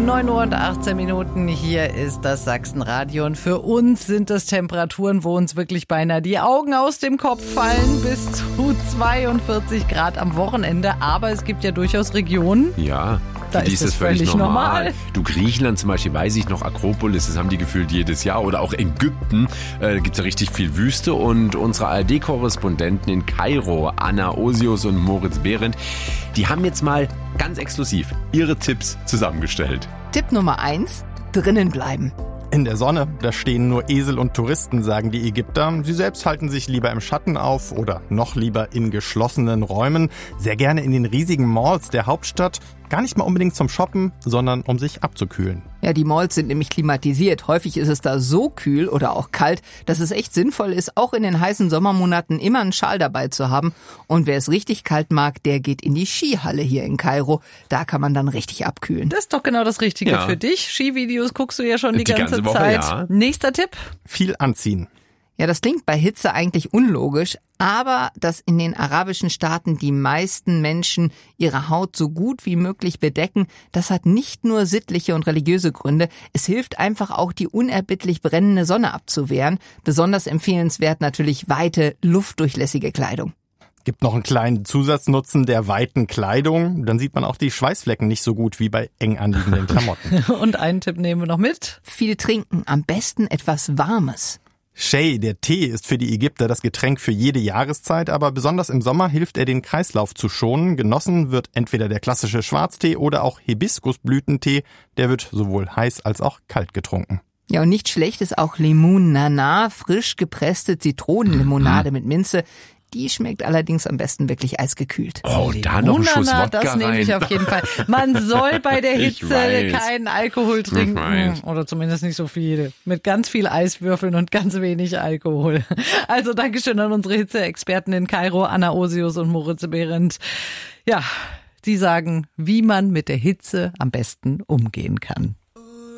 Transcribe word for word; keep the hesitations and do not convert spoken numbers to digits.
neun Uhr und achtzehn Minuten, hier ist das Sachsenradio und für uns sind es Temperaturen, wo uns wirklich beinahe die Augen aus dem Kopf fallen, bis zu zweiundvierzig Grad am Wochenende, aber es gibt ja durchaus Regionen, Ja, da für die ist ist es das völlig völlig normal. normal. Du, Griechenland zum Beispiel, weiß ich noch, Akropolis, das haben die gefühlt jedes Jahr. Oder auch Ägypten, äh, gibt es ja richtig viel Wüste. Und unsere A R D-Korrespondenten in Kairo, Anna Osius und Moritz Behrendt, die haben jetzt mal ganz exklusiv ihre Tipps zusammengestellt. Tipp Nummer eins, drinnen bleiben. In der Sonne, da stehen nur Esel und Touristen, sagen die Ägypter. Sie selbst halten sich lieber im Schatten auf oder noch lieber in geschlossenen Räumen. Sehr gerne in den riesigen Malls der Hauptstadt. Gar nicht mal unbedingt zum Shoppen, sondern um sich abzukühlen. Ja, die Malls sind nämlich klimatisiert. Häufig ist es da so kühl oder auch kalt, dass es echt sinnvoll ist, auch in den heißen Sommermonaten immer einen Schal dabei zu haben. Und wer es richtig kalt mag, der geht in die Skihalle hier in Kairo. Da kann man dann richtig abkühlen. Das ist doch genau das Richtige Ja. für dich. Skivideos guckst du ja schon die, Die ganze, ganze Woche, Zeit. ja. Nächster Tipp. Viel anziehen. Ja, das klingt bei Hitze eigentlich unlogisch, aber dass in den arabischen Staaten die meisten Menschen ihre Haut so gut wie möglich bedecken, das hat nicht nur sittliche und religiöse Gründe. Es hilft einfach auch, die unerbittlich brennende Sonne abzuwehren. Besonders empfehlenswert natürlich weite, luftdurchlässige Kleidung. Gibt noch einen kleinen Zusatznutzen der weiten Kleidung. Dann sieht man auch die Schweißflecken nicht so gut wie bei eng anliegenden Klamotten. Und einen Tipp nehmen wir noch mit. Viel trinken, am besten etwas Warmes. Shay, der Tee, ist für die Ägypter das Getränk für jede Jahreszeit, aber besonders im Sommer hilft er, den Kreislauf zu schonen. Genossen wird entweder der klassische Schwarztee oder auch Hibiskusblütentee. Der wird sowohl heiß als auch kalt getrunken. Ja, und nicht schlecht ist auch Limon Nana, frisch gepresste Zitronenlimonade mit Minze. Die schmeckt allerdings am besten wirklich eisgekühlt. Oh, da noch ein Schuss Unana, Wodka das nehme ich rein. auf jeden Fall. Man soll bei der Ich Hitze weiß. keinen Alkohol trinken. weiß. Oder zumindest nicht so viel. Mit ganz viel Eiswürfeln und ganz wenig Alkohol. Also Dankeschön an unsere Hitze-Experten in Kairo, Anna Osius und Moritz Behrendt. Ja, die sagen, wie man mit der Hitze am besten umgehen kann.